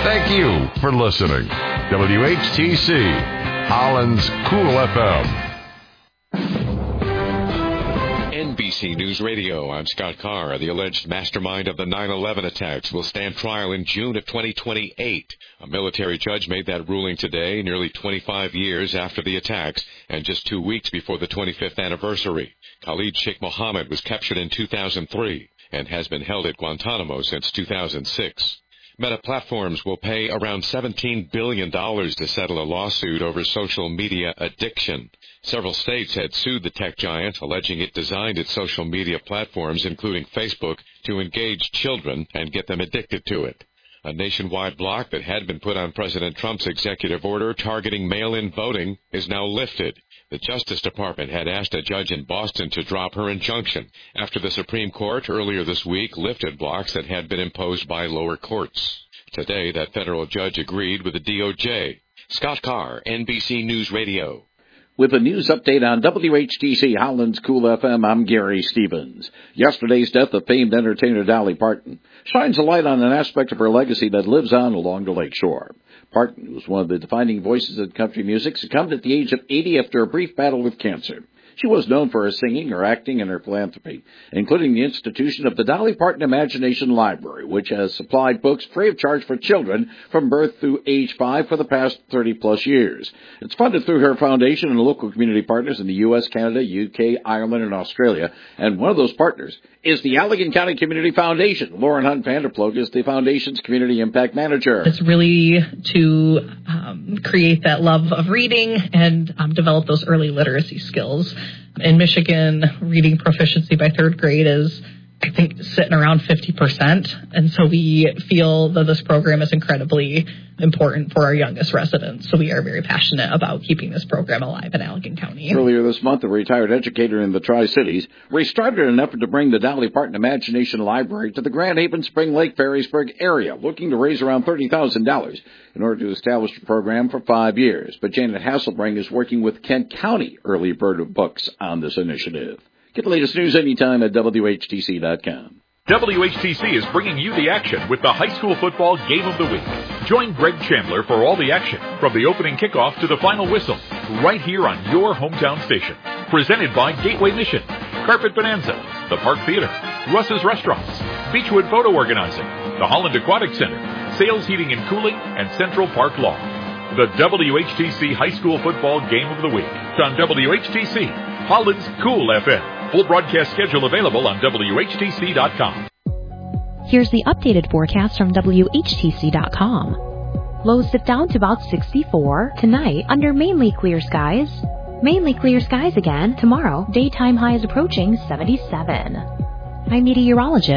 Thank you for listening. WHTC, Holland's Cool FM. NBC News Radio, I'm Scott Carr. The alleged mastermind of the 9/11 attacks will stand trial in June of 2028. A military judge made that ruling today, nearly 25 years after the attacks and just 2 weeks before the 25th anniversary. Khalid Sheikh Mohammed was captured in 2003 and has been held at Guantanamo since 2006. Meta Platforms will pay around $17 billion to settle a lawsuit over social media addiction. Several states had sued the tech giant, alleging it designed its social media platforms, including Facebook, to engage children and get them addicted to it. A nationwide block that had been put on President Trump's executive order targeting mail-in voting is now lifted. The Justice Department had asked a judge in Boston to drop her injunction after the Supreme Court earlier this week lifted blocks that had been imposed by lower courts. Today, that federal judge agreed with the DOJ. Scott Carr, NBC News Radio. With a news update on WHTC Holland's Cool FM, I'm Gary Stevens. Yesterday's death of famed entertainer Dolly Parton shines a light on an aspect of her legacy that lives on along the lakeshore. Parton was one of the defining voices of country music, succumbed at the age of 80 after a brief battle with cancer. She was known for her singing, her acting, and her philanthropy, including the institution of the Dolly Parton Imagination Library, which has supplied books free of charge for children from birth through age 5 for the past 30-plus years. It's funded through her foundation and local community partners in the U.S., Canada, U.K., Ireland, and Australia, and one of those partners is the Allegan County Community Foundation. Lauren Hunt Vanderploeg is the foundation's Community Impact Manager. It's really to create that love of reading and develop those early literacy skills. In Michigan, reading proficiency by third grade is, I think, sitting around 50%. And so we feel that this program is incredibly important for our youngest residents. So we are very passionate about keeping this program alive in Allegan County. Earlier this month, a retired educator in the Tri-Cities restarted an effort to bring the Dolly Parton Imagination Library to the Grand Haven Spring Lake Ferrisburg area, looking to raise around $30,000 in order to establish the program for 5 years. But Janet Hasselbring is working with Kent County Early Bird Books on this initiative. Get the latest news anytime at WHTC.com. WHTC is bringing you the action with the high school football game of the week. Join Greg Chandler for all the action, from the opening kickoff to the final whistle, right here on your hometown station. Presented by Gateway Mission, Carpet Bonanza, the Park Theater, Russ's Restaurants, Beechwood Photo Organizing, the Holland Aquatic Center, Sales Heating and Cooling, and Central Park Law. The WHTC High School Football Game of the Week. It's on WHTC, Holland's Cool FM. Full broadcast schedule available on WHTC.com. Here's the updated forecast from WHTC.com. Lows dip down to about 64 tonight under mainly clear skies. Mainly clear skies again tomorrow. Daytime highs approaching 77. I'm meteorologist